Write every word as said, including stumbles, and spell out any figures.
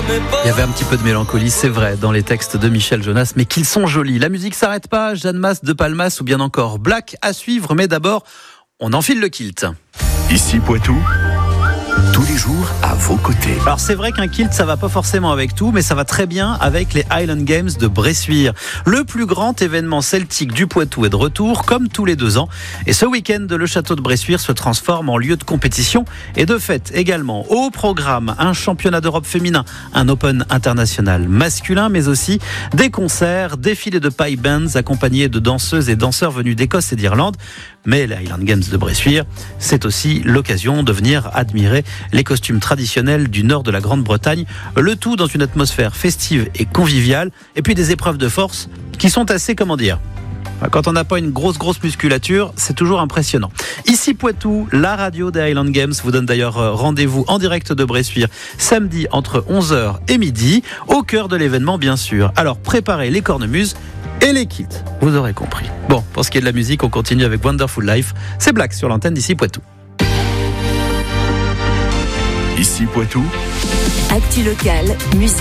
Il y avait un petit peu de mélancolie, c'est vrai, dans les textes de Michel Jonas, mais qu'ils sont jolis. La musique s'arrête pas, Jeanne Mas, De Palmas ou bien encore Black à suivre, mais d'abord, on enfile le kilt. Ici Poitou, tous les jours à vos côtés. Alors c'est vrai qu'un kilt ça va pas forcément avec tout, mais ça va très bien avec les Highland Games de Bressuire. Le plus grand événement celtique du Poitou est de retour, comme tous les deux ans. Et ce week-end, le château de Bressuire se transforme en lieu de compétition et de fête également. Au programme, un championnat d'Europe féminin, un Open international masculin, mais aussi des concerts, défilés de pipe bands accompagnés de danseuses et danseurs venus d'Écosse et d'Irlande. Mais les Highland Games de Bressuire, c'est aussi l'occasion de venir admirer les costumes traditionnels du nord de la Grande-Bretagne, le tout dans une atmosphère festive et conviviale, et puis des épreuves de force qui sont assez, comment dire, quand on n'a pas une grosse grosse musculature, c'est toujours impressionnant. Ici Poitou, la radio des Highland Games vous donne d'ailleurs rendez-vous en direct de Bressuire samedi entre onze heures et midi, au cœur de l'événement bien sûr. Alors préparez les cornemuses et les kits, vous aurez compris. Bon, pour ce qui est de la musique, on continue avec Wonderful Life. C'est Black sur l'antenne d'Ici Poitou. Ici Poitou. Actu locale, musique.